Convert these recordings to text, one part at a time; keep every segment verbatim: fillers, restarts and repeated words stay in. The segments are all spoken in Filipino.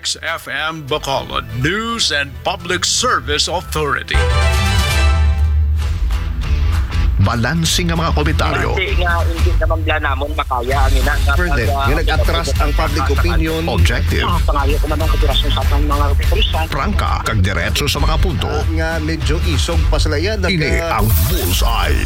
X F M Bacolod News and Public Service Authority. Balansing ang mga komentaryo. Kasi nga, hindi naman bla namon makaya ang ina. Further, nga nag-atras ang public opinion. Objective. Ah, pangayo ko naman operasyon sa atong mga pulisan. Prangka, kag diretso sa mga punto. Uh, nga medyo isog pa sila yan. Ini ang Bullseye.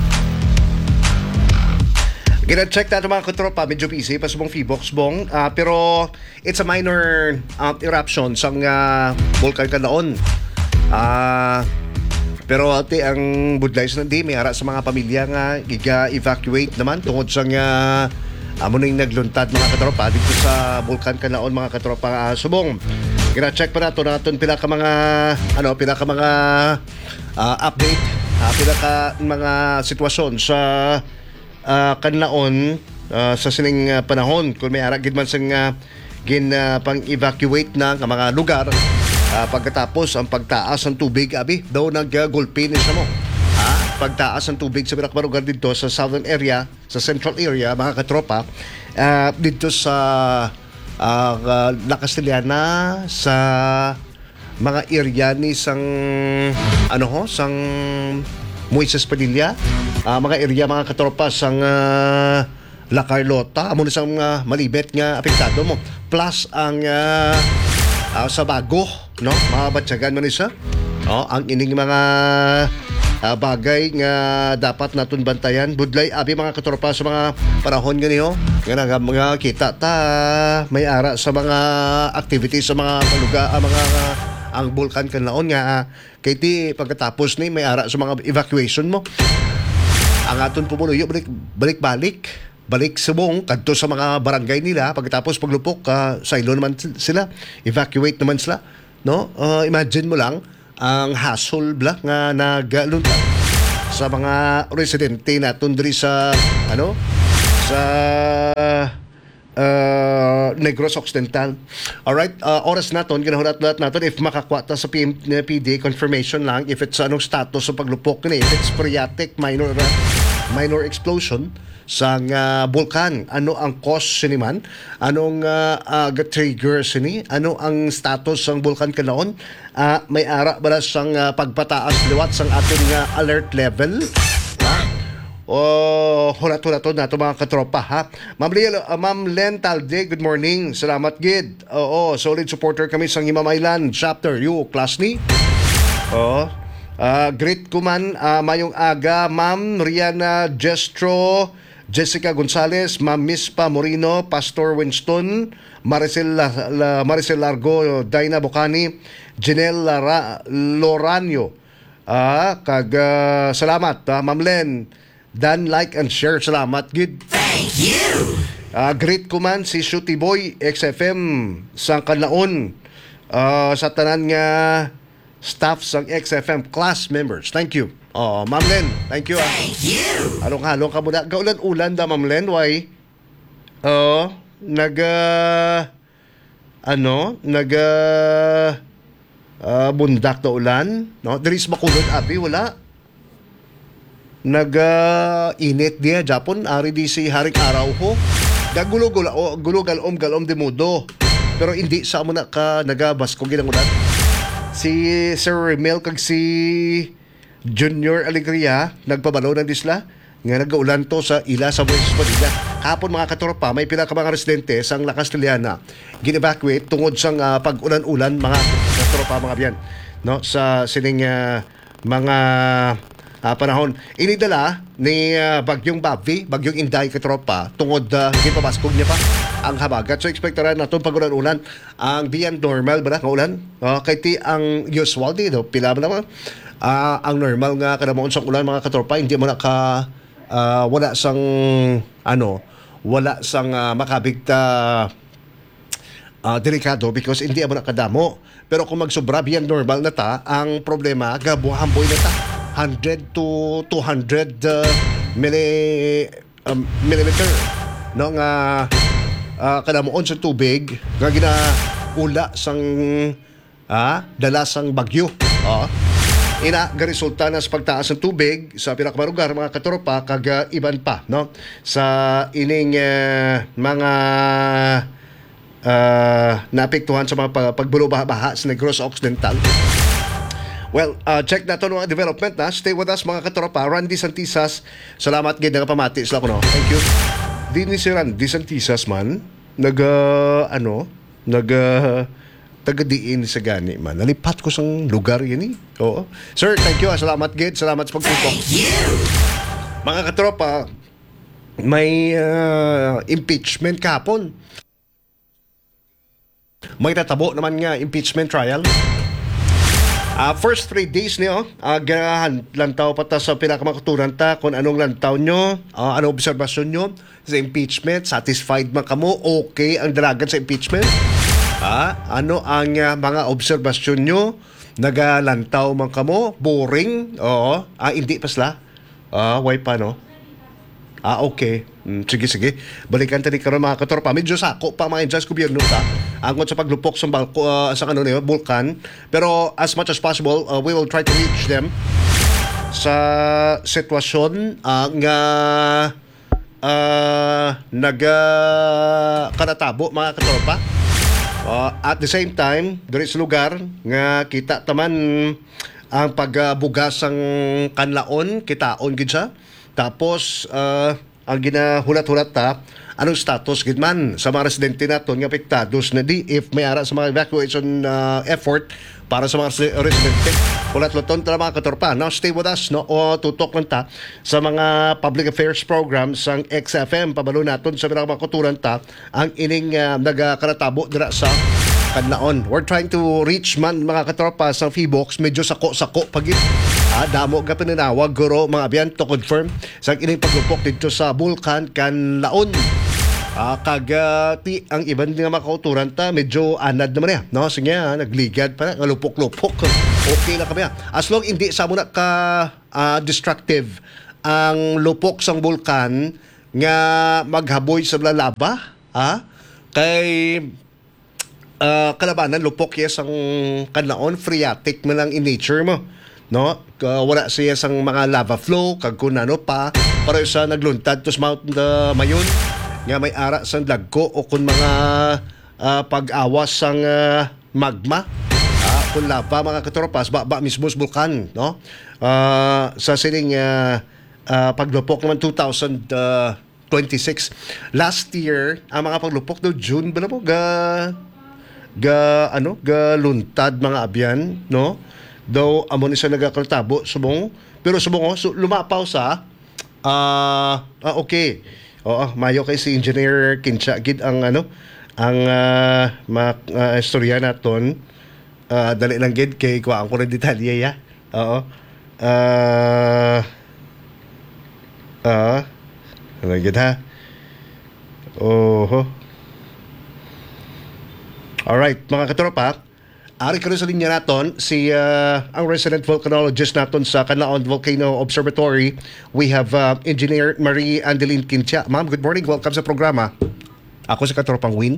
Gina-check natin mga katropa, medyo busy pa sa mong Feebox bong. Uh, pero it's a minor uh, eruption sa uh, Volcan Canlaon. Ah... Uh, Pero ati ang budlay sa nandi may ara sa mga pamilya nga giga-evacuate naman tungod sa nga amo ning nagluntad mga katropa dito sa Volcan Canlaon mga katropa uh, subong. Gina-check pa nato naton pila ka mga ano pila ka mga uh, update, uh, pila ka mga sitwasyon sa uh, Canlaon uh, sa sining uh, panahon kung may ara gid man sang uh, gin uh, pang-evacuate na nga mga lugar. Uh, pagkatapos ang pagtaas ng tubig abi daw nag-gulpinis na mo ah, pagtaas ng tubig sa birak lugar dito sa southern area, sa central area mga katropa uh, dito sa uh, uh, La Castellana, sa mga area ni sang ano ho sang Moises Padilla, uh, mga area mga katropa sang uh, La Carlota amo na sang uh, malibet nga apektado mo plus ang uh, Uh, sa bago, no? Mga batsagan man isa. Oh, ang ining mga uh, bagay nga dapat naton bantayan. Budlay abi mga katropa sa mga panahon ganiyo. Nga nga mga kita ta may ara sa mga activities sa mga paluga uh, mga uh, ang Volcan Canlaon nga uh, kay ti pagkatapos ni may ara sa mga evacuation mo. Ang aton pumuluyo balik balik-balik balik subong kadto sa mga barangay nila pagkatapos paglupok uh, sa ilo naman sila, evacuate naman sila, no? Uh, imagine mo lang ang hassle bla nga nagluntad sa mga residente naton diri sa ano sa uh, Negros Occidental. Alright, uh, oras naton ginahulat-lat naton if makakuha ta sa P M, P D confirmation lang if it's anong status sa paglupok ni, if it's phreatic minor uh, minor explosion sa uh, Volcan, ano ang cause siniman, anong uh, uh, trigger sini, ano ang status ng Volcan Canlaon, uh, may ara ba sang uh, pagpataas liwat sang ating uh, alert level, ha? O hulat-hulaton nato mga katropa, ha? Ma'am, Liel, uh, Ma'am Len Talde, good morning, salamat gid. Oo, solid supporter kami sang Himamaylan chapter, you class ni. Oo. Uh, great kuman, uh, mayong aga, Ma'am Riana Jestro, Jessica Gonzalez, Ma'am Mispa Morino, Pastor Winston, Maricel, La, La, Maricel Largo, Dina Bocani, Janelle Lara, Loranio. Ah, kag uh, salamat, ah, Ma'am Len. Dan, like and share. Salamat, good. Thank you. Ah, great kuman si Shooty Boy X F M sa Canlaon. Ah, sa tanan nga staff sang X F M class members. Thank you. Oh, Ma'am Len, thank you. Ah. Thank you. Halong-halong ka muna. Gaulan-ulan da, Ma'am Len. Why? Oh, nag... Uh, ano? Nag... Uh, uh, bundak na ulan. No? Diris makulod, abi, wala. Nag... Uh, init diya, Japon. Ari di si Haring Araw ho. Gagulog-gulom, gulog-galom, galom de mudo. Pero hindi sa muna ka nagabas kung ginang ulan. Si Sir Mel kag si Junior Alegria nagpabalo ng disla nga nagaulan to sa ila sa Moises Padilla. Kapon mga katropa, may pila ka mga residente sang La Castellana gin-evacuate tungod sang uh, pag-ulan-ulan mga katropa mga biyan, no, sa sining uh, mga uh, panahon. Inidala ni uh, Bagyong Bavi, Bagyong Inday katropa tungod uh, gipabaskog niya pa ang habagat. So expectaran naton pag-ulan-ulan ang beyond normal ba nga ulan. Uh, kay ti ang usual di no, pila ba naman Uh, ang normal nga kadamon sang ulan mga katropa, hindi mo na ka uh, wala sang ano wala sang uh, makabigta uh, delikado because hindi mo na kadamo. Pero kung magsobra beyond normal na ta, ang problema gabuhamboy na ta one hundred to two hundred uh, milli, um, millimeter no nga uh, kadamoon sa tubig nga ginaula sang ah, dala sang bagyo. Oh. Ina ga resulta na sa pagtaas ng tubig sa pinakamarugar mga katropa kag uh, iban pa no sa ining uh, mga uh, uh, naapektuhan sa mga pa- pagbulo-baha sa Negros Occidental. Well, uh, check na ito ng development na. Stay with us mga katropa. Randy Santisas, salamat gid nga pamati sila ko no. Thank you. Di ni si Randy Santisas man nag uh, ano, nag uh, taga-diin sa gani man. Nalipat ko sang lugar yun eh. Oo. Sir, thank you. Salamat gid. Salamat sa pagtutok. Mga katropa, may uh, impeachment kahapon. May natabo naman nga impeachment trial. Uh, first three days niyo, uh, ganahan lantaw pa ta sa pinakamakaturan ta kung anong lantaw nyo, uh, anong obserbasyon nyo sa impeachment, satisfied man kamo, okay ang dalagan sa impeachment. Uh, ano ang uh, mga obserbasyon nyo, nagalantaw man kamo, boring, oo, ah, hindi pa sila, ah, why pa no? Ah, okay. Mm, sige, sige. Balikan tani karon mga katorpa. Medyo sako pa mga Indians gobyerno ta. Angon sa paglupok sa balko uh, sa ano niyo, vulkan. Pero as much as possible, uh, we will try to reach them sa sitwasyon uh, nga uh, naga kanatabo mga katorpa. Uh, at the same time, diri sa lugar nga kita taman ang pagbugas ang kanlaon, kitaon gid siya. Tapos, uh, ang ginahulat-hulat ta, anong status gidman sa mga residente naton nga apektados na di if may ara sa mga evacuation uh, effort para sa mga residente. Hulat-hulat ta mga katorpa. Now, stay with us, no? O tutok lang ta sa mga public affairs programs sang X F M. Pabalo naton sa mga makuturan ta ang ining uh, nagakaratabo dira sa Kanlaon. We're trying to reach man mga katropa sa Feebox, medyo sako-sako pagit. Ah, damo ka pinanawag guro mga abyan to confirm sa ining paglupok dito sa Bulkan Kanlaon. Ah, kaga ti ang iban nga makauturan ta medyo anad naman ya, no? Sige, ah, nagligad pa nga lupok-lupok. Okay na kami. As long hindi sa muna ka uh, destructive ang lupok sang bulkan nga maghaboy sa lava, ha? Kay Uh, kalabanan, lupok yes ang Kanlaon, phreatic man lang in nature mo. No? Uh, wala siya sang mga lava flow, kag kung ano pa, para sa nagluntad to sa Mount uh, Mayon, nga may ara sang dagko o kung mga uh, pag-awas sang uh, magma, uh, kung lava mga katropas, ba, ba mismo sa bulkan, no? Uh, sa sining uh, uh, paglupok naman two thousand twenty-six. Last year, ang mga paglupok do June, ba na po, ga... ga ano ga luntad mga abyan no daw amo ni sa nagakaltabo subong pero subong oh, so, lumapaw sa ah uh, okay oo mayo kay si Engineer Kincha gid ang ano ang uh, ma uh, istorya naton uh, dali lang gid kay kuhaan ko rin detalye ya oo ah ah ano gid ha oho. Alright, mga katropa, ari ka rin sa linya naton si uh, ang resident volcanologist naton sa Kanlaon Volcano Observatory. We have uh, Engineer Marie Andeline Kincha. Ma'am, good morning. Welcome sa programa. Ako si katropang Win.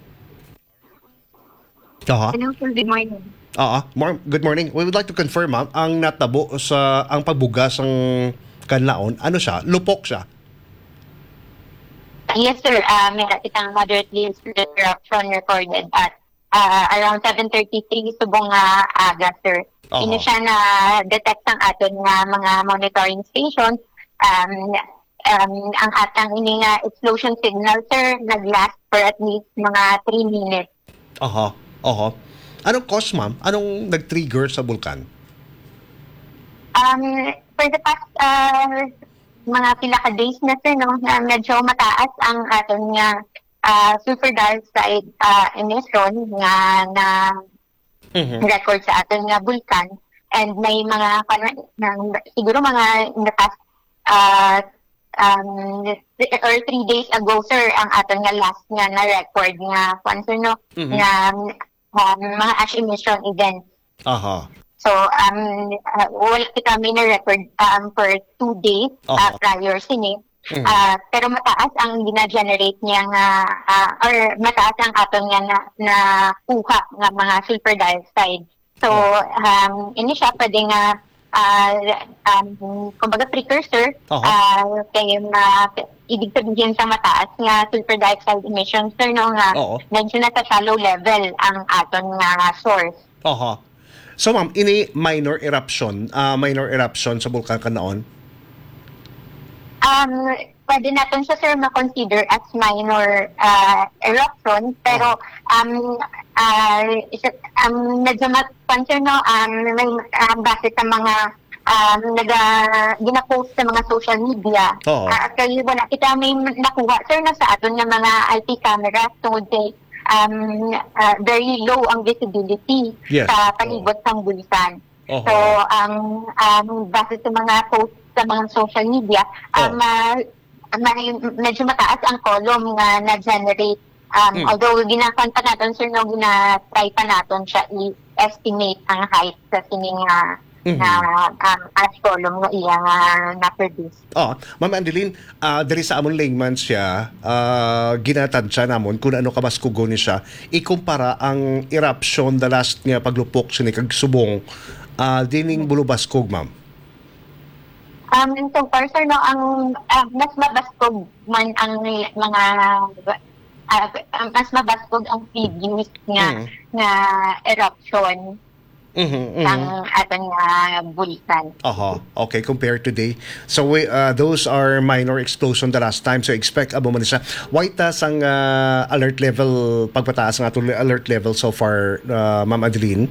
Aha. Hello, sir. Good morning. Oo, good morning. We would like to confirm, ma'am, ang natabo sa ang pagbugas ng Kanlaon, ano siya? Lupok siya. Yes, sir. Uh, meron kitang moderately eruption recorded at uh, around seven thirty-three subong nga aga, sir. Uh-huh. Ino siya na detect ang aton nga mga monitoring stations. Um, um, ang atang ini nga explosion signal, sir, nag-last for at least mga three minutes. Aha, aha. Anong cause, ma'am? Anong nag-trigger sa bulkan? Um, for the past uh, mga pila ka days na, sir, no, na medyo mataas ang aton nga uh, super dioxide uh, emission nga na mm-hmm. record sa aton nga bulkan, and may mga na, siguro mga in the past uh, um, or three days ago, sir, ang aton nga last nga na record nga kung no, mm-hmm. nga um, mga ash emission events. Aha. So, um, uh, wala kami na record um, for two days uh, uh, prior sini. Mm. Uh, pero mataas ang gina-generate niya nga, uh, or mataas ang aton nga na, na kuha nga mga sulfur dioxide. So, um, ini siya pwede nga uh, um, kumbaga precursor, Aha. uh, kay ma ibig sabihin sa mataas nga sulfur dioxide emissions, sir, no, nga Oo. medyo na sa shallow level ang aton nga source. Aha. So ma'am, ini minor eruption, ah, minor eruption sa bulkan Kanaon? Um, pwede natin siya, sir, ma-consider as minor uh, eruption, pero um, uh, isa, um, medyo ma-concern, no, um, may uh, base sa mga um, naga, gina-post sa mga social media. Oo. Uh, kaya wala kita may nakuha, sir, na sa aton ng mga I P cameras tungod kay um, uh, very low ang visibility Yes. sa palibot ng bulkan. Oo. So, ang um, base sa mga posts sa mga social media, um, uh, may, medyo mataas ang column nga na-generate. Um, Mm. Although, ginakan pa natin, sir, no, gina-try pa natin siya i-estimate ang height sa sining nga Mhm. na um, ash column nga iya nga na-produce. Oh, Ma'am Andeline, ah diri sa amon layman siya, ah ginatansya namon kung ano kabaskugo ni siya. Ikumpara ang eruption the last nga paglupok sini kag subong ah dining Bulubaskog, ma'am. Um, so far, sir, no, ang uh, mas mabaskog man ang mga uh, uh, mas mabaskog ang previous nga Mhm. nga eruption Mhm. ng aton nga bulkan. Aha, okay, compared today. So we, uh, those are minor explosion the last time. So expect abo man siya. Why tas ang uh, alert level pagpataas ng atong alert level so far, uh, Ma'am Adeline?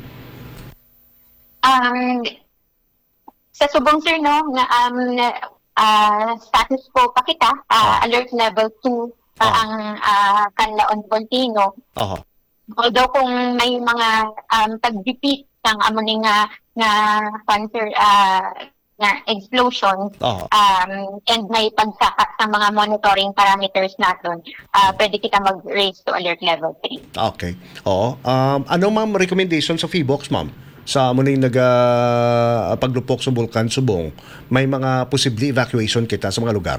Um, sa subong, sir, no, nga um, uh, status quo pa kita, uh, alert level two pa Ah. ang uh, Canlaon Volcano. Aha. Although kung may mga um, pag-repeat ng amo ni nga nga cancer uh, nga explosion Aha. um, and may pagsaka sa mga monitoring parameters natin, uh, pwede kita mag-raise to alert level three. Okay. Oo. Um, ano ma'am recommendation sa Feebox, ma'am? Sa mo ning nag uh, paglupok sa bulkan Subong, may mga posible evacuation kita sa mga lugar.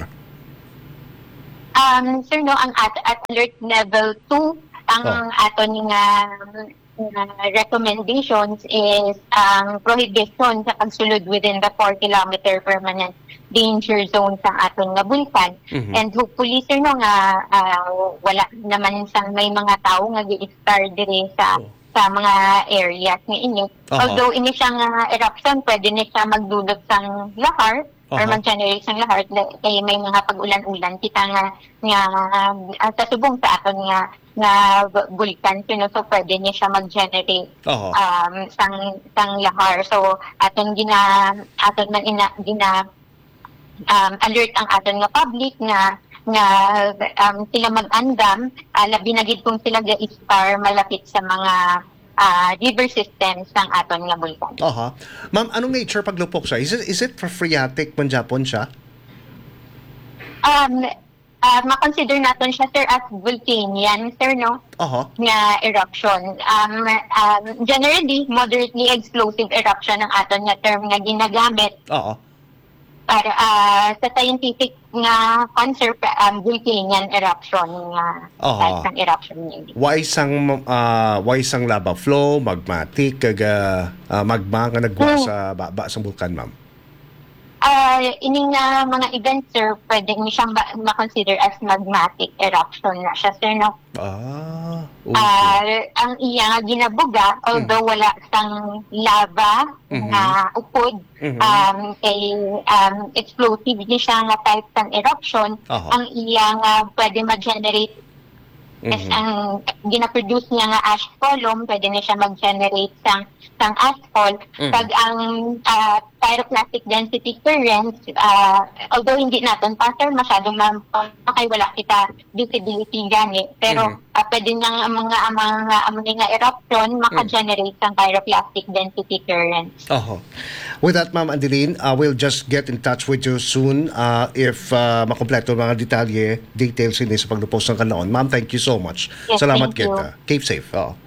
Um, sir, no, ang at, at alert level two, ang Oh. aton nga nga recommendations is ang prohibition sa pagsulod within the four kilometer permanent danger zone sa aton nga bulkan. Mhm. And hopefully, sir, no, nga ah, wala naman sang may mga tao nga gi-star dire sa Oh. sa mga areas nga inyo. Aha. Although ini siyang ah, eruption, pwede na siya magdulot sang lahar or Aha. mag-generate sang lahar kay may mga pag-ulan-ulan kita nga nga uh, sa subong sa aton nga nga bulkan, no, so pwede niya siya mag-generate Aha. um sang sang lahar. So aton gina aton man ina gina um, alert ang aton nga public nga nga um, sila mag-andam, uh, labi na gid kung sila ga-star malapit sa mga uh, river systems ng aton nga bulkan. Aha. Ma'am, anong nature paglupok siya? Is it, is it phreatic man Japon siya? Um, uh, ma-consider natin siya, sir, as volcanian, sir, no? Aha. Nga eruption. Um, um, generally, moderately explosive eruption ang aton nga term nga ginagamit Oo. para uh, sa scientific nga concept, um, volcanian eruption nga Oo. type ng eruption niya. Why sang uh, why sang lava flow, magmatic kag uh, magma nga nagwa Hmm. sa baba sa bulkan, ma'am? Uh, ining nga mga events, sir, pwede niyo siyang ma- ma-consider as magmatic eruption na siya, sir, no? Ah, okay. Ah, ang iya nga ginabuga, although wala sang lava Mhm. na upod, Mhm. um, kay um, explosive ni siya nga type ng eruption, Aha. ang iya nga pwede ma-generate as Mhm. ang gina-produce niya nga ash column, pwede na siya mag-generate sang sang asphalt. Mhm. Pag ang ah, pyroclastic density currents, ah, although hindi natin pa, sir, masyadong ma- makay wala kita visibility gani, pero Mhm. ah, pwede nang ang mga ang mga ang mga nga eruption maka-generate sang pyroclastic density currents. Aha. With that, Ma'am Adeline, uh, we'll just get in touch with you soon uh, if uh, makompleto ang mga detalye, details ini sa paglupos ng Canlaon. Ma'am, thank you so much. Yes, Salamat thank you. kita. Keep safe. Oo.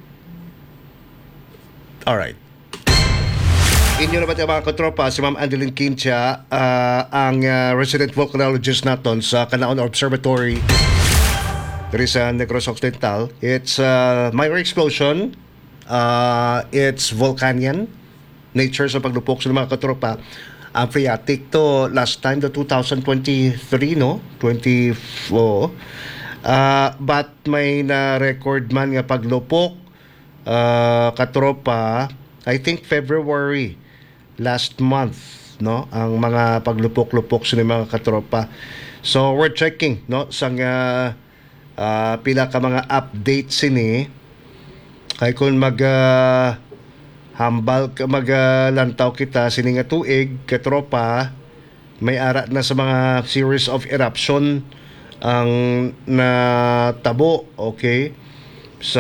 Alright. Inyo naman yung mga katropa, si Ma'am Adeline Quintia, uh, ang uh, resident volcanologist naton sa Canlaon Observatory. There is a Negros Occidental. It's a minor explosion. Uh, it's volcanian. nature sa paglupok sa mga katropa. Ang phreatic to last time the two thousand twenty-three, no? twenty-four. Uh, but may na-record man nga paglupok uh, katropa, I think February last month, no? Ang mga paglupok-lupok sa mga katropa. So we're checking, no? Sa uh, uh, pila ka mga updates sini kay kung mag uh, hambal maglantaw kita sini nga tuig katropa, may ara na sa mga series of eruption ang natabo, okay, sa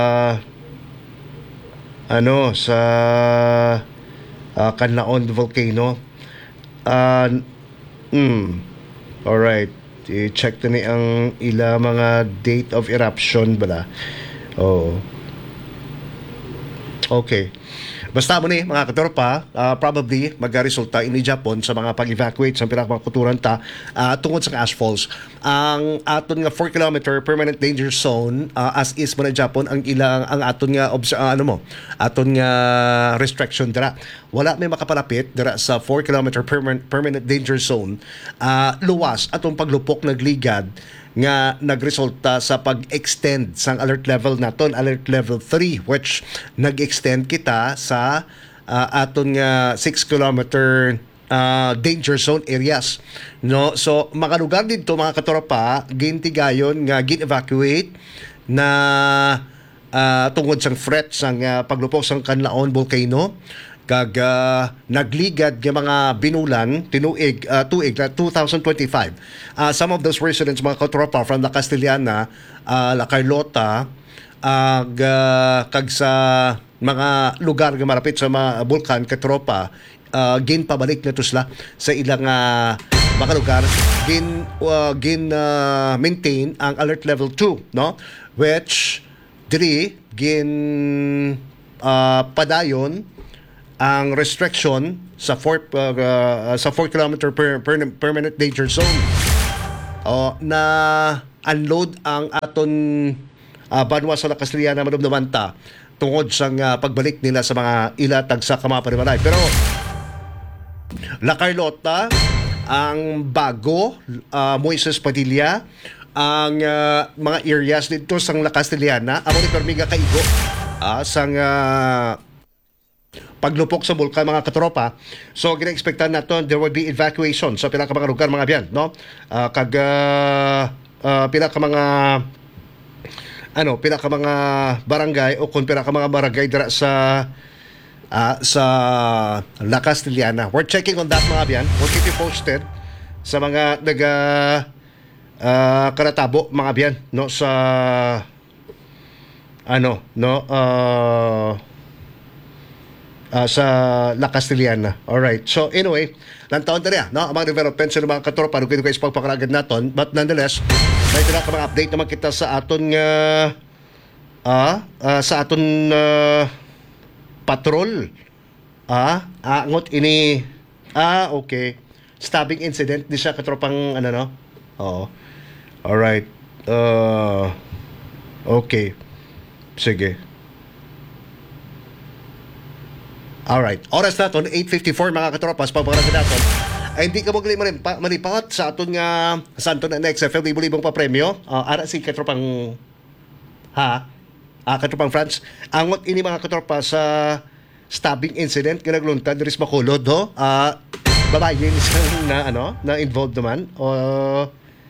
ano sa uh, Canlaon volcano. Uh, mm, alright, i-check na ni ang ila mga date of eruption bala. Oh, okay. Basta mo ni mga katorpa, uh, probably magresulta ini Japon sa mga pag-evacuate sa pinakakuturan ta uh, tungod sa ash falls. Ang aton nga four kilometer permanent danger zone uh, as is mo na Japon ang ilang ang aton nga obs- uh, ano mo, aton nga restriction dira. Wala may makapalapit dira sa four kilometer permanent permanent danger zone. Uh, luwas atong paglupok nagligad nga nagresulta sa pag-extend sang alert level naton, alert level three, which nag-extend kita sa uh, aton nga six kilometer uh, danger zone areas, no? So mga lugar dito mga katropa gintigayon nga gin-evacuate na uh, tungod sang threat sang uh, paglupok sang Canlaon volcano kag uh, nagligad ng mga binulan tinuig uh, tuig na two thousand twenty-five. Uh, some of those residents mga katropa from La Castellana, uh, La Carlota, uh, uh, kag sa mga lugar nga malapit sa mga bulkan katropa, uh, gin pabalik na to sila sa ilang uh, mga lugar, gin uh, gin uh, maintain ang alert level two, no, which diri gin uh, padayon ang restriction sa four uh, uh, sa four kilometer per, per, permanent danger zone. Oh, na unload ang aton uh, banwa sa La Castellana madumduman ta tungod sa uh, pagbalik nila sa mga ilatag sa Kamapanimalay. Pero La Carlota, ang Bago, uh, Moises Padilla, ang uh, mga areas dito sa La Castellana, amo ni permiga kaigo uh, sang uh, paglupok sa bulkan mga katropa. So gina-expectan naton there will be evacuation sa pila ka mga lugar mga biyan, no? Uh, kag uh, uh, pila ka mga ano, pila ka mga barangay o kung pila ka mga barangay dira sa uh, sa La Castellana. We're checking on that mga biyan. We'll keep you posted sa mga naga uh, karatabo mga biyan, no, sa ano, no, uh, Uh, sa La Castellana. Alright. So, anyway, lantaon na rin, no? Ang mga developments sa mga katropa, nung kayo sa pagpakaragad natin. But nonetheless, may tira ka mga update naman kita sa aton uh, uh, uh, sa aton uh, patrol. Ah, angot ini ah, okay. Stabbing incident. Di siya katropang, ano, no? Oo. Alright. Uh, okay. Sige. Alright. Oras naton eight fifty-four mga katropas, pagpakaragad naton. Ay hindi ka magli maripat sa aton nga santo na next F L libong pa premyo. Uh, ara si katropang ha? Ah, katropang France. Angot ini mga katropa sa stabbing incident nga nagluntad diri sa Bacolod, do. Ah, uh, babae na ano, na involved naman. Uh,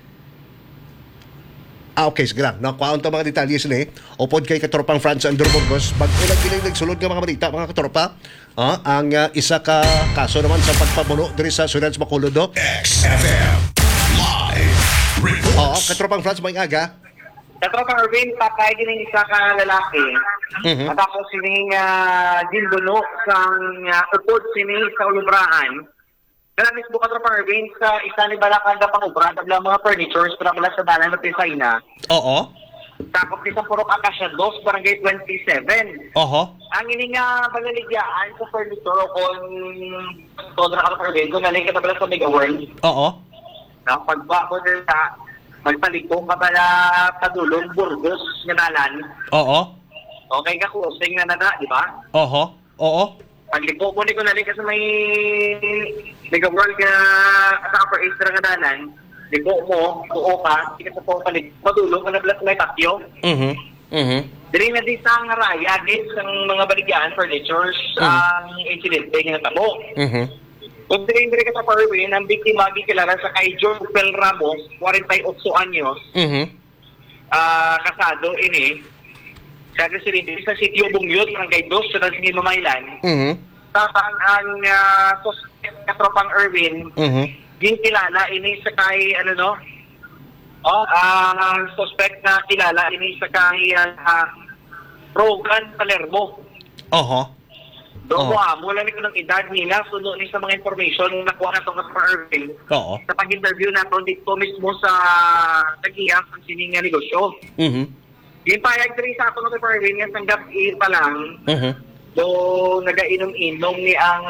Ah, okay, sige lang. Nakuhaan ito mga detalye sila eh. Upod kay Katropang France Andrew Burgos. Pag-ulang gilang nagsulod ng mga balita, mga katropa, ah, ang uh, isa ka kaso naman sa pagpabuno diri sa Sudan sa Bacolod, do. X F M Live Reports. Oo, Katropang France, may aga. Katropang Irvin, patay din ng isa ka lalaki. Mm-hmm. At ako sining uh, ginduno sang uh, upod sining sa ulubrahan. Kaya mismo Katropang Irvin, sa isa ni Balakanda pang ubra, tabla mga furnitures, para pala sa dalan ng Pisayna. Oo. Takop ni sa Purok Acacia two, Barangay twenty-seven. Oho. Ang ini nga balaligyaan sa furniture kung Todra Katropang Irvin, kung naling kita pala sa Mega World. Oo. No, pagbako din sa magpaliko ka pala padulong Burgos nga dalan. Oo. Okay ka closing na na, di ba? Oho. Oo. Paglipo ko ni ko nalika sa may Mega World ka sa upper east nga dalan. Lipo mo, tuo ka, hindi ka sa po palig. Madulong ka na blas may takyo. Mhm. Mhm. Dili na di sa nga raya, against ang mga baligyan, furnitures, ang incident, kaya natabo. Mhm. Kung dili dili ka sa Parwin, ang biktima gikilala sa kay Jopel Ramos, forty-eight anyos, Mhm. ah kasado ini. Sa residente sa sitio Bungyot, Barangay dos, sa Sige Mamaylan. Mhm. Tapang ang uh, suspect katropang Erwin, Mhm. din kilala ini sa kay ano no? Oh, ang suspect na kilala ini sa kay uh, Rogan Palermo. Oho. Do Oh. mo amo lang ko ng edad nila suno ni sa mga information na nakuha nato sa Erwin. Oo. Sa pag-interview nato dito mismo sa tagiya ang sininga negosyo. Mhm. Yung payag diri sa ato ng Erwin nga tanggap i pa lang. Mhm. Do nagainom-inom ni ang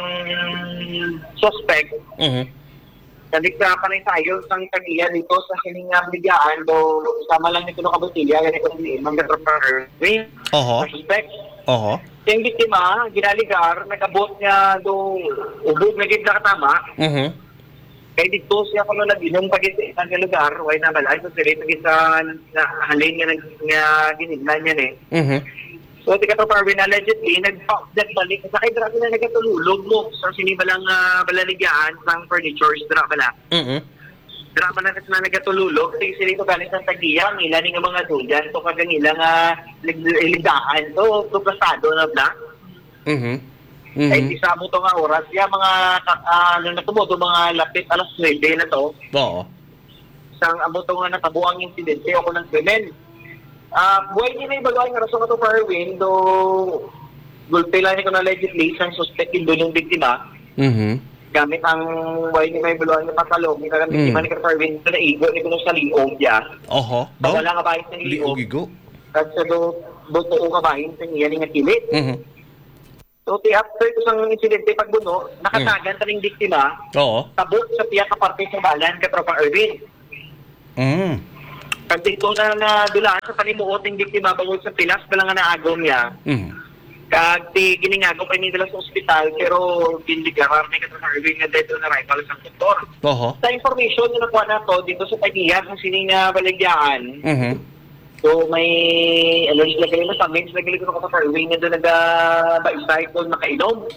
suspect. Mhm. Nalikta pa rin tayo sang tagiya dito sa siningang bigyaan do sama lang nito ng kabutilya ganito ni Imam Gatroper. Oho. Suspect. Oho. Yung biktima, ginaligar, nagabot niya do ubod na gid na katama. Mhm. Kaya dito siya kung nag-inom pag sa lugar, why na balay so sila pag sa na halin niya nag nga ginignan niya eh. Mhm. So, di ka to Parwin, allegedly, nag-dead balik. Sa kay Drake na nagatululog mo. So, sinibalang uh, balaligaan ng furnitures, Drake bala. Mhm. Drake bala kasi na nagatululog. So, sila ito galing sa tagiya. Ang ilan ng mga duyan. So, kagang ilang uh, ligdaan. So, suplasado na bla. Mhm. Ay, Mhm. isa mo to nga oras. Kaya mga, uh, ano na tumuto, mga lapit alas nine na to. Oo. Sang amo to nga natabo ang insidente o ng krimen. Ah, uh, buhay din na ibaluan nga rason nga to Parwin, do gulpe lang ko na allegedly isang suspect in doon yung biktima Mhm. gamit ang buhay din na ibaluan nga pasalong yung kagang biktima Mm. ni Parwin na naigo ni kuno sa liog ya. Oho. So, wala nga bahin sa liog. Liugigo. At sa do do tuo nga bahin sa iya nga kilit. Mhm. So, ti after ko sang insidente pagbuno, nakatagan mm. taning biktima Oo. tabot sa tiyak ka parte sa balan ka Tropa Erwin. Mhm. Pag dito na na dulaan sa panimuot ng biktima bangod sa pilas bala nga naagom niya. Mhm. Kag ti giningagaw pa ni dala sa ospital pero bindigarar ni Katron Irving nga dito na rival sa doktor. Oho. Sa information na nakuha nato dito sa tagiya kung sining nga balagyaan. Mhm. So may ano sila kayo na comments na galing ko sa Irving nga doon naga-baisay ko makainom.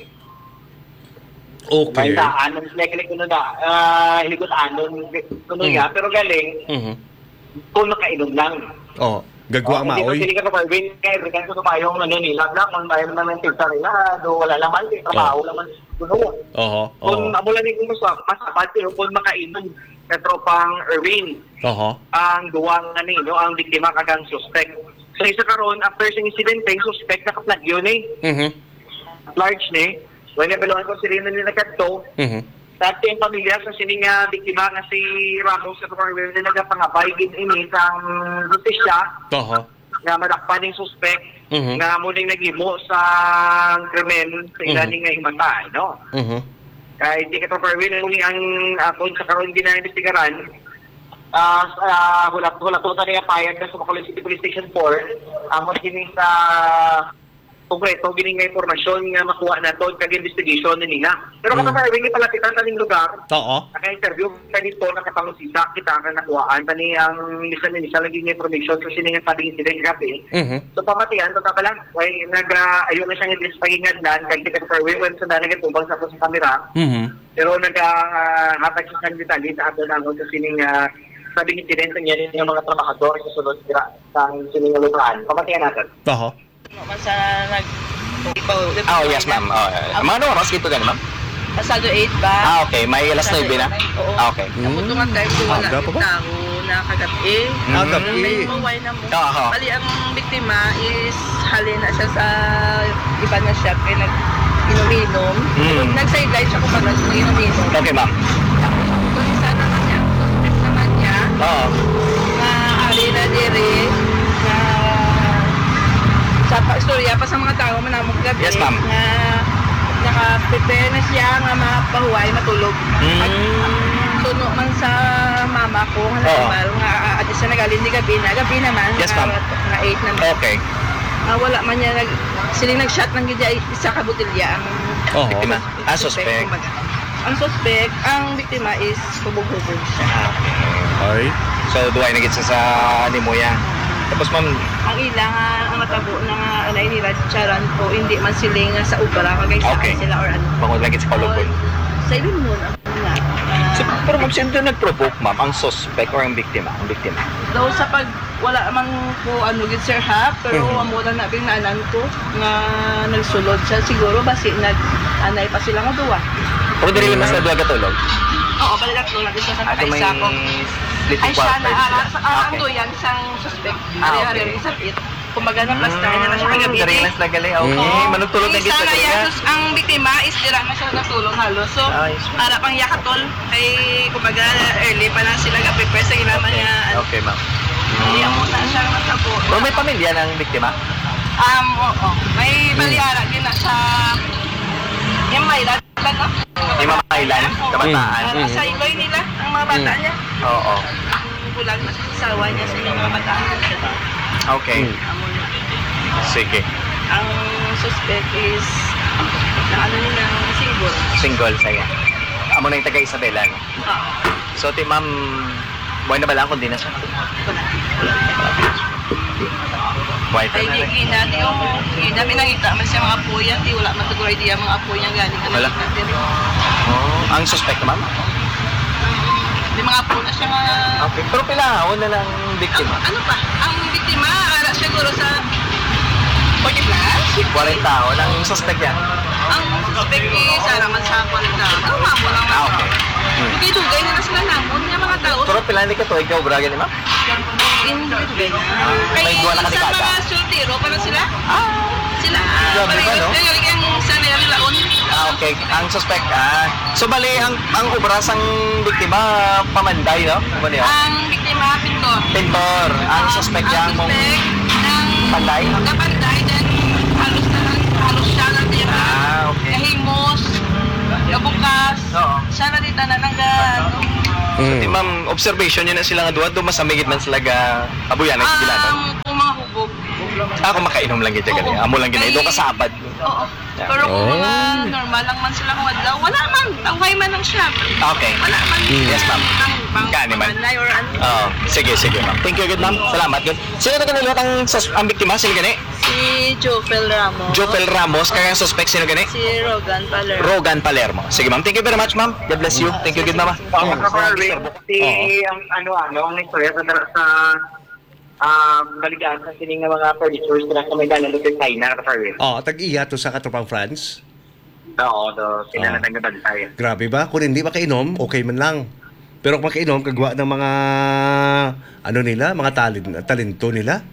Okay. May daanan sila galing ko na uh, hilikot anon kuno Mm. ya pero galing Mhm. kung nakainom lang. Oh, gagwa Hindi ko maoy. sila ka Irving kaya rekan ko pa yung ano nila black man bayan naman tilsa nila do wala naman di trabaho naman kuno. Oho. Kung Oho. amula ni kung mas masapat pero kung makainom sa tropang Irving Oho. ang duwang ano no ang biktima kagang suspect. So isa karon after sa incident yung suspect nakaplagyo ni Mhm. large ni wala beloan ko sila nila kadto Mhm. sa ating pamilya sa sininga biktima nga si Ramos sa tropang Irving na nagapangabay gid ini sang justisya Oho. nga madakpan ng suspect Mhm. nga muling naghimo sa krimen sa ilalim nga himata no. Mhm. Kaya hindi ka Perwin, muli ang akon sa karoon din na investigaran. Ah, uh, hulat-hulatutan niya payag na sa Bacolod City Police Station four. Amo kini sa konkreto gini nga impormasyon nga makuha na to kag investigation nila. Pero Mm. mm. kapag Perwin palapitan taning lugar, Oo. naka-interview ka dito nakapangusisa kita nga nakuhaan tani ang lisa ni lisa lagi nga information sa sininga tabing incident gabi. Mhm. So pamatian to pa lang, way nag uh, ayon na siyang i-dis pagingadlan kag kita Perwin when sa dana gatubang sa sa kamera. Mhm. Pero nag-hatag uh, sa detalye sa ato naman sa sining uh, sabing incident niya rin yung mga trabahador sa sulod sila sa sining lupahan. Pamatiyan natin. Oho. Man sa nag Oh, yes, ma'am. Oh, uh, mga ano oras dito ganun, ma'am? Pasado eight ba? Ah, okay. May alas nine na? Oo. Ah, okay. Tapos nga time ko wala Aga pa ba? tao na kagabi. Ah, Mm. gabi. May maway na mo. Oo. Bali ang biktima is halin na siya sa iba na shop kaya nag inom-inom. Mm. Nag-sideline siya kung paano siya inom-inom. Okay, ma'am. Kung isa naman niya, suspect naman niya, Oo. na ali na diri, na sa pa-istorya pa sa mga tao manamog gabi. Yes, ma'am. Na naka-prepare na siya nga mapahuway, matulog. Mm. Pag tuno man sa mama ko, halabal, nga ati siya nagalin di gabi na, gabi naman, Yes, nga, ma'am. nga eight naman. Okay. Ah, wala man niya, nag, siling nag-shot ng gidya isa ka botilya ang Oo. Biktima. Ah, suspect. kumbaga. Ang suspect, ang biktima is hubog-hubog siya. Ay. So, duway na gid sa sa Nimoya. Tapos ma'am, Ang ilang ang matabo na nga anay nila charan po hindi man siling nga sa ubra kagay sa Okay. sila or ano. bangod lang gid sa Kalubon. Sa ilun mo na nga. So, pero ma'am, sino doon nag-provoke ma'am? Ang suspect or ang biktima? Ang biktima. Daw sa pag wala man po ano gid sir ha, pero Mhm. amo na na naanan ko nga nagsulod siya siguro basi nag anay pa sila nga duwa. Pero dili mas na duwa katulog. Oo, balik ko lang sa Ato may kaisa ko. splitting Ay siya na quarters ah, sila. ang Okay. duyan sang suspect. Ah, Ari okay. ari sa pit. Kumbaga na plaster na na siya kagabi. Dari lang sila gali. Okay. Oo. Manugtulog na Ang gid isa sa nga duga. yasos, ang biktima is dira na siya natulong halos. So, Ayos. para pang yakatol, kay kumbaga early pa lang sila ka-prepare sa ilaman Okay. niya. Okay, ma'am. Hindi mo na siya matabo. Pero may pamilya ng biktima? Um, oo. May baliyara din na sa yung may ilan, no? Yung mga kailan? Kabataan? Para sa iloy nila, ang mga bata niya. Oo. Ang bulag na sa sawa niya sa ilang mga bataan. Okay. Amo na. Sige. Ang suspect is na ano nila, single. Single saya. Amo na yung taga Isabela. No? Oo. So, ti ma'am, buhay na ba lang kung di na siya? Buhay pa Ay, na rin. gina, di yung gina, pinangita man siya mga apo yan, di wala man siguro idea mga apo niya galing. Ano Wala. natin. Oh, ang suspect ma'am? Di mga apo na siya nga. Okay. Pero pilahon na lang Ang, biktima. ano pa? Ang biktima, ara siguro sa forty plus. forty taon ang suspect yan. Ang suspect is ara man sa forty. Ang mamo lang. Ah, okay. Hmm. Hindi dugay na na sila namon nga mga tao. Pero pila ni ka to, ikaw braga ni ma'am? Hindi dugay na. may Kaya duwa na sa kaligata. mga sultiro pa lang sila. Sila. Grabe ba, no? Kaya yung sa nila laon. Ah, okay. Ang suspect, ah. So, bali, ang, ang obras ang biktima, pamanday, no? Ano yun? Ang biktima, pintor. Pintor. Ang suspect Ang yan mong suspect ng panday? na panday, then halos na lang, halos siya na tira. Ah, okay. Kahimos, kabukas. Oo. Siya na dito na nang ano. Di ma'am, observation yun na sila nga duwa, doon masamigit man sila ga abuyan ng sila, no? Um, kung mga hubog. Ako makainom lang gito gali. Amo lang gina, doon kasabad. Oo. Pero kung Oh. mga normal lang man sila kung adlaw, wala man. Tawhay man lang siya. Okay. Wala man. Yes, ma'am. Pang, pang, Gani man. pamanay or ano. Oo, sige, sige ma'am. Thank you, good ma'am. Salamat, good. Sino na kanilot ang, sus- ang biktima? Sino gani? Si Jofel Ramos. Jopel Ramos, kaya ang suspect sino gani? Si Rogan Paler. Rogan Palermo. Sige ma'am, thank you very much ma'am. God bless you. Thank you, good mama. Ang Marvin, si ang ano ano ang istorya sa sa um balikan sa sining nga mga furnitures na sa may dalan sa China ka Marvin. Oh, tag-iya to sa Katropang France. Oo, do kinala tang bantay. Grabe ba? Kung hindi makainom, okay man lang. Pero kung makainom, kagawa ng mga ano nila, mga talent, talento nila.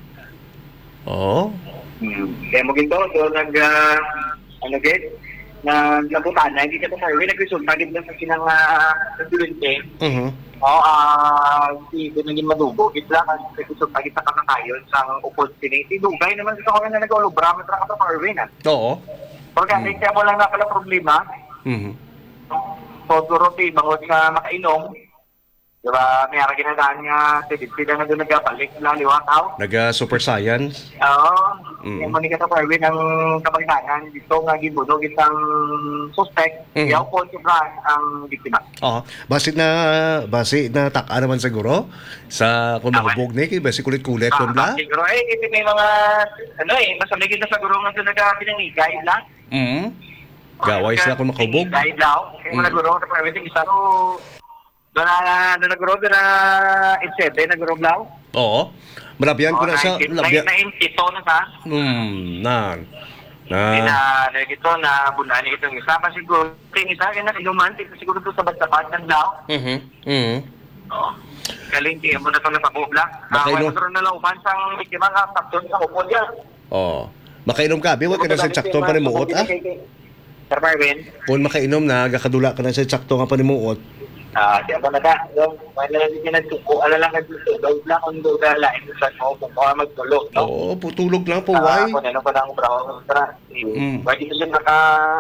Oo. Hmm. Kaya mo ginto do nag uh, ano gid na nabutan na hindi ka sa Marvin nagresulta gid na sa sinang uh, estudyante. Mhm. Oo, ah si naging madugo gid lang ang nagresulta gid sa kakakayon sa opportunity. Dugay naman sa ko na nag-olobra mo tra ka sa Marvin. ah. Oo. Organic kaya mo lang na pala problema. Mhm. So, Dorothy, bangod sa makainom, di ba, may ara ginadaan nga, silid sila na doon nagkapalik lang, liwat tao. Naga super science. Oo, Mm. yung manika sa Parwin ang kapagdanan, dito nga gibunog isang suspect, Mm. yaw po si Fran ang biktima. Oo. Basi na basi na taka naman siguro sa kung mahubog ni kay basi kulit-kulit kun bla. Ah, siguro, eh, kasi may mga, ano eh, masamigid na sa guro nga doon nagkapinangigay lang. Mhm. Gaway sila kung makahubog. Pinangigay lang, kaya Mm. mga guro sa Parwin, yung isa, no, doon na, doon naguro, doon na, insete, naguro lang. Oo. Malabyan ko na sa malabyan. Na ito na sa Hmm, na. Na. na na ito na bunani itong isa pa siguro ting isa kaya na inumantik siguro to sa bagsapat ng lao. Mhm. Mhm. Oo. Galing ti mo na to na pabubla. Baka Ah, ino- wala na lang uban sang biktima nga tapton sa upo niya. Oo. Makainom ka, biwa ka na sa sakto pa ni muot ah. Sir Marvin, Kung makainom na, gakadula ka na sa sakto nga pa ni muot. ah, di ba na da? Yung wala na din nagtuko, ala lang nagtuko, daw lang kung daw lain sa mo kung ka magtulog, no? Oo, putulog lang po, Ah, why? kung ano pa lang braw, tra. Mm. Pwede ko siya naka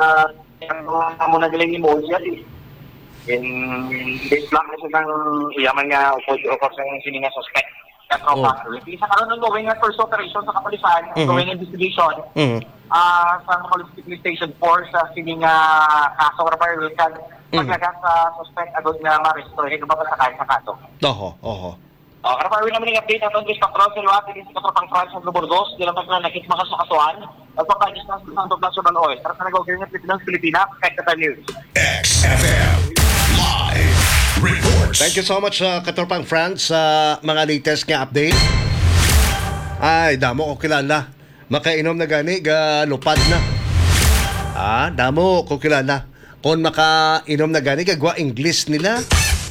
ang mo na galing mo siya di. In this block na siya ng iyaman nga upo o sa sininga suspect. Petro Oh. Factory. Isa karon ng going at first operation sa kapulisan, Mhm. going investigation Mhm. ah sa Police Station four sa sining uh, kaso or violation paglagas sa suspect agad na ma-restore kung mapasakay sa kaso. Oho, oho. Uh, Karena Pak naman yung update natin sa Patron sa Luwak, hindi sa Katropang Francis sa Burgos, di lang pa na nakit mga kasukasuan, at pagkagis na sa Santo Blasio Banoy. Para sa nag-ogay ng Pilipinas, Pilipinas, Kekata News. X F M Live Reports. Thank you so much sa Katropang France sa mga latest nga update. Ay, damo ko kilala. Makainom na gani, ga lupad na. Ah, damo ko kilala. Kung makainom na gani, gagwa English nila.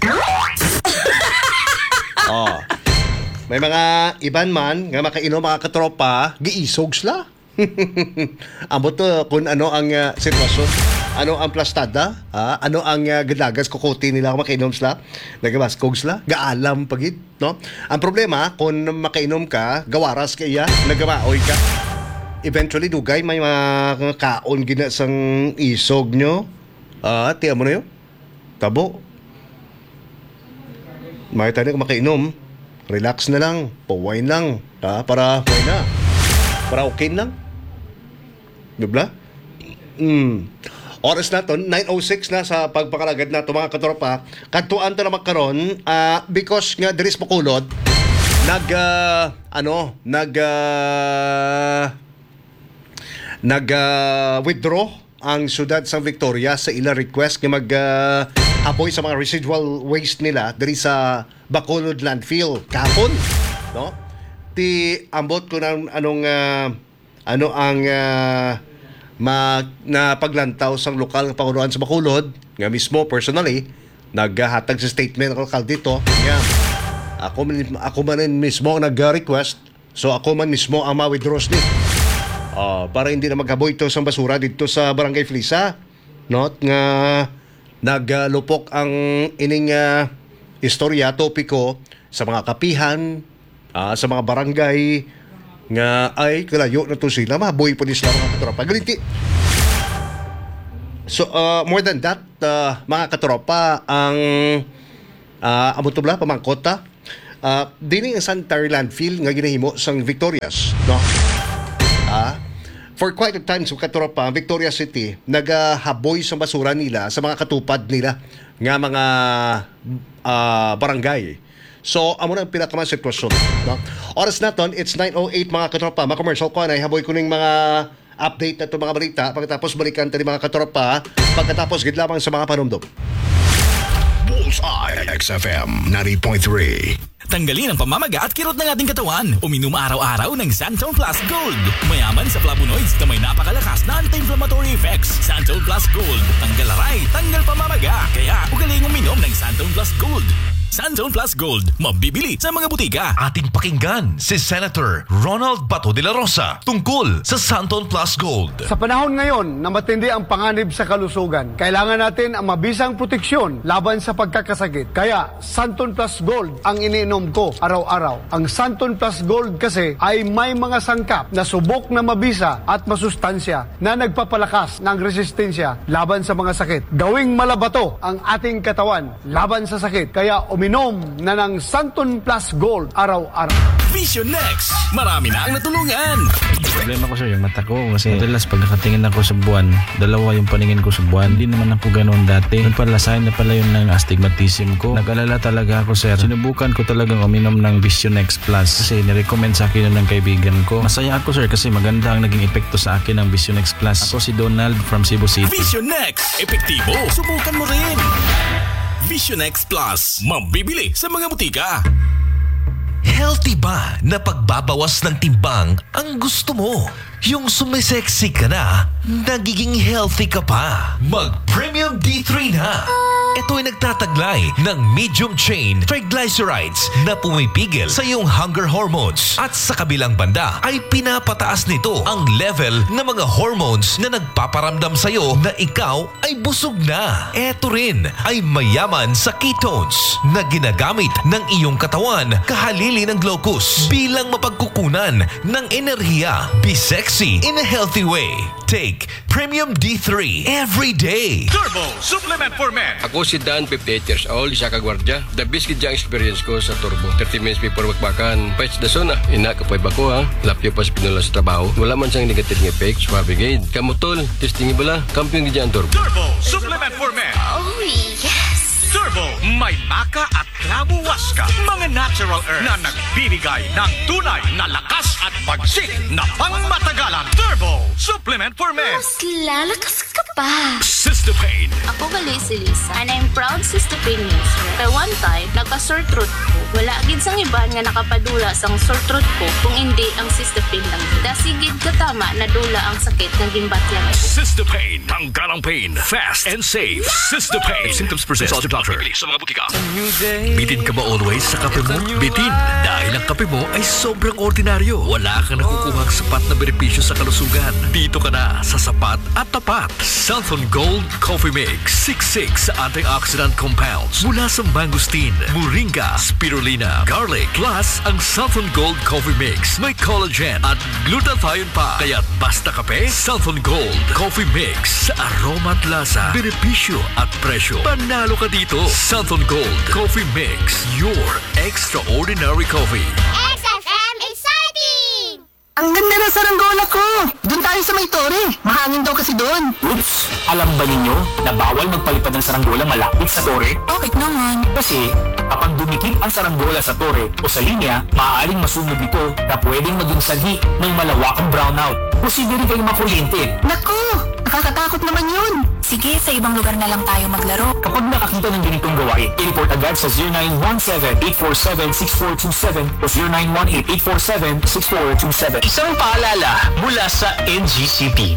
Oh. May mga iban man nga makainom mga katropa, giisog sila. Amo to kung ano ang uh, sitwasyon, ano ang plastada, ah, ano ang uh, gadagas kukuti nila kung makainom sila, nagabaskog sila, gaalam pagit, no? Ang problema, kung makainom ka, gawaras ka iya, nagamaoy ka. Eventually, dugay may mga kaon gina sang isog nyo. Ah, tiyan mo na yun. Tabo. May tayo kung makainom, relax na lang, pawain lang, ha? Para, why na? Para okay lang. Diba? Mm. Oras na to, nine oh six na sa pagpakalagad na ito mga katropa. Katuan to na magkaroon, uh, because nga diris Bacolod, nag, uh, ano, nag, uh, nag, uh, withdraw ang syudad sa Victoria sa ilang request nga mag, uh, apoy sa mga residual waste nila diri sa Bacolod landfill kahapon, no? Ti ambot ko ng anong uh, ano ang uh, ma, na paglantaw sa lokal nga pangunuan sa Bacolod nga mismo personally naghatag sa statement ng lokal dito nga ako man, ako man mismo nag-request, so ako man mismo ang ma-withdraw ni uh, para hindi na maghaboy ito sa basura dito sa Barangay Flisa, no? Nga naglupok ang ining uh, istorya, topiko sa mga kapihan, uh, sa mga barangay nga ay kalayo na to sila, maboy po din sila mga katropa. Galinti. So, uh, more than that, uh, mga katropa, ang uh, amutubla, pamangkota, uh, dining ang sanitary landfill nga ginahimo sang Victorias, no? Ah, for quite a time sa katropa, Victoria City, nagahaboy sa basura nila sa mga katupad nila nga mga uh, barangay. So, amo na ang pinakamang sitwasyon. No? Oras naton, it's nine oh eight mga katropa. Mga commercial ko na, haboy ko ng mga update na ito mga balita. Pagkatapos balikan tayo mga katropa. Pagkatapos gid lamang sa mga panumdum. Bullseye X F M ninety point three. Tanggalin ang pamamaga at kirot ng ating katawan. Uminom araw-araw ng Santone Plus Gold. Mayaman sa flavonoids na may napakalakas na anti-inflammatory effects. Santone Plus Gold. Tanggal aray, tanggal pamamaga. Kaya ugaling uminom ng Santone Plus Gold. Santone Plus Gold. Mabibili sa mga butika. Ating pakinggan si Senator Ronald Bato de la Rosa tungkol sa Santone Plus Gold. Sa panahon ngayon na matindi ang panganib sa kalusugan, kailangan natin ang mabisang proteksyon laban sa pagkakasakit. Kaya Santone Plus Gold ang iniinom ko araw-araw. Ang Santone Plus Gold kasi ay may mga sangkap na subok na mabisa at masustansya na nagpapalakas ng resistensya laban sa mga sakit. Gawing malabato ang ating katawan laban sa sakit. Kaya uminom na ng Santone Plus Gold araw-araw. Vision Next. Marami na ang natulungan. Problema ko sir, yung mata ko. Kasi madalas pag nakatingin ako sa buwan, dalawa yung paningin ko sa buwan. Hindi naman ako ganoon dati. Yung pala, sign na pala yun ng astigmatism ko. Nag-alala talaga ako sir. Sinubukan ko talagang uminom ng Vision Next Plus. Kasi nirecommend sa akin yun ng kaibigan ko. Masaya ako sir kasi maganda ang naging epekto sa akin ng Vision Next Plus. Ako si Donald from Cebu City. Vision Next. Epektibo. Subukan mo rin. Vision X Plus. Mabibili sa mga butika. Healthy ba na pagbabawas ng timbang ang gusto mo? Yung sumisexy ka na, nagiging healthy ka pa. Mag-Premium D three na. Ito ay nagtataglay ng medium chain triglycerides na pumipigil sa iyong hunger hormones. At sa kabilang banda ay pinapataas nito ang level ng mga hormones na nagpaparamdam sa iyo na ikaw ay busog na. Ito rin ay mayaman sa ketones na ginagamit ng iyong katawan kahalili ng glucose bilang mapagkukunan ng enerhiya. Be sexy in a healthy way. Take Premium D three every day. Turbo Supplement for Men. Ako Ako si Dan, fifty-eight years old, isa ka gwardya. The best gid ang experience ko sa turbo. thirty minutes before magbakan. Fights the zona. Ina ka po'y bako ha. Lapyo pa sa pinula sa trabaho. Wala man siyang negative ng effect. Swabigate. Kamutol. Testing bala. Kampiyon gid ang turbo. Turbo Supplement for Men. Oh, yes! Turbo, may maka at klabo waska. Mga natural earth na nagbibigay ng tunay na lakas at pagsik na pangmatagalan. Turbo Supplement for Men. Mas lalakas ka pa. Sister Pain. Ako gali si Lisa, and I'm proud Sister Pain user. Kaya one time, nagka-sore throat ko. Wala agad sang iban nga nakapadula sang sore throat ko kung hindi ang Sister Pain lang. Dasigid katama na dula ang sakit ng gimbatyan ko. Sister Pain. Tanggal ang pain. Fast and safe. Sister Pain. Symptoms present. Consult your doctor. Sa mga butika. Bitin ka ba always sa kape mo? Bitin, dahil ang kape mo ay sobrang ordinaryo. Wala kang nakukuhang sapat na benepisyo sa kalusugan. Dito ka na sa sapat at tapat. Santon Gold Coffee Mix. sixty-six antioxidant compounds mula sa mangosteen, moringa, spirulina, garlic. Plus, ang Santon Gold Coffee Mix may collagen at glutathione pa. Kaya basta kape, Santon Gold Coffee Mix. Sa aroma at lasa, benepisyo at presyo. Panalo ka dito. Santon Gold Coffee Mix. Your extraordinary coffee. X F M Exciting! Ang ganda ng saranggola ko! Doon tayo sa may tore. Mahangin daw kasi doon. Oops! Alam ba ninyo na bawal magpalipad ng saranggola malapit sa tore? Bakit naman? Kasi kapag dumikit ang saranggola sa tore o sa linya, maaaring masunog ito na pwedeng maging sanhi ng malawakang brownout. Posible rin kayong makuryente. Naku! Nakakatakot naman yun! Sige, sa ibang lugar na lang tayo maglaro. Kapag nakakita ng ganitong gawain, i-report agad sa zero nine one seven, eight four seven, six four two seven o zero nine one eight, eight four seven, six four two seven. Isang paalala mula sa N G C P.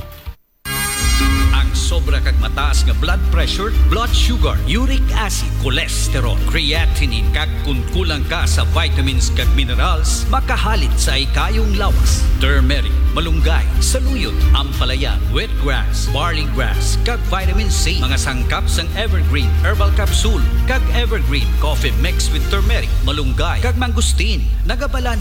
Sobra kag mataas nga blood pressure, blood sugar, uric acid, cholesterol, creatinine kag kung kulang ka sa vitamins kag minerals, makahalit sa ikayong lawas. Turmeric, malunggay, saluyot, ampalaya, wheatgrass, barley grass, kag vitamin C, mga sangkap sang Evergreen Herbal Capsule, kag Evergreen Coffee mixed with turmeric, malunggay, kag mangosteen, nagabalance